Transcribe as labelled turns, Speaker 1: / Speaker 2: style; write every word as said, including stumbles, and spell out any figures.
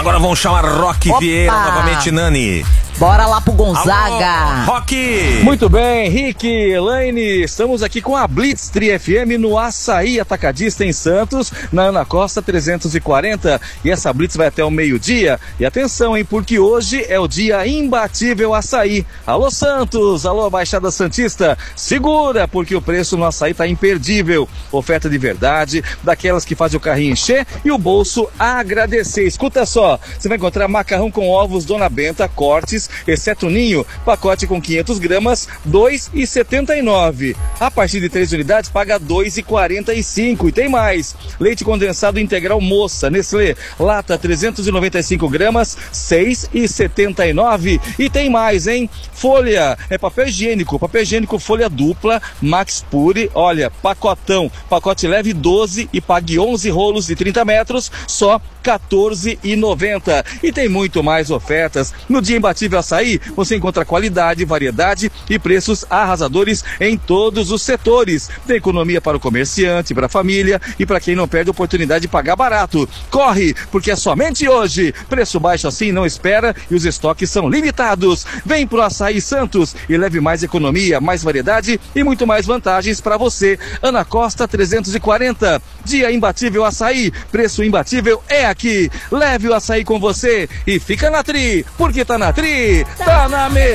Speaker 1: Agora vamos chamar Roque
Speaker 2: Opa!
Speaker 1: Vieira novamente, Nani.
Speaker 2: Bora lá pro Gonzaga.
Speaker 1: Alô, Roque!
Speaker 3: Muito bem, Rick, Elaine, estamos aqui com a Blitz Tri F M no Açaí Atacadista em Santos, na Ana Costa trezentos e quarenta, e essa Blitz vai até o meio-dia. E atenção, hein, porque hoje é o dia imbatível Açaí. Alô Santos, alô Baixada Santista, segura, porque o preço no açaí tá imperdível. Oferta de verdade, daquelas que fazem o carrinho encher e o bolso agradecer. Escuta só, você vai encontrar macarrão com ovos Dona Benta, cortes, exceto ninho, pacote com quinhentas gramas, dois reais e setenta e nove centavos. A partir de três unidades, paga dois reais e quarenta e cinco centavos. E tem mais, leite condensado integral Moça, Nestlé, lata trezentas e noventa e cinco gramas, seis reais e setenta e nove centavos. E tem mais, hein? Folha, é papel higiênico, papel higiênico folha dupla, Max Pure, olha, pacotão, pacote leve doze e pague onze rolos de trinta metros, só quatorze reais e noventa centavos. E tem muito mais ofertas. No Dia Imbatível Açaí, você encontra qualidade, variedade e preços arrasadores em todos os setores. Tem economia para o comerciante, para a família e para quem não perde a oportunidade de pagar barato. Corre, porque é somente hoje. Preço baixo assim não espera e os estoques são limitados. Vem pro Açaí Santos e leve mais economia, mais variedade e muito mais vantagens para você. Ana Costa trezentos e quarenta. Dia Imbatível Açaí. Preço imbatível é aqui. Leve o açaí com você e fica na Tri, porque tá na Tri, tá na mesa.